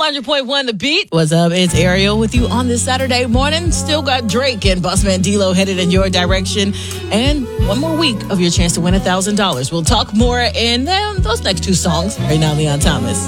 100.1 The Beat. What's up? It's Ariel with you on this Saturday morning. Still got Drake and Bossman D-Lo headed in your direction. And one more week of your chance to win $1,000. We'll talk more in those next two songs right now, Leon Thomas.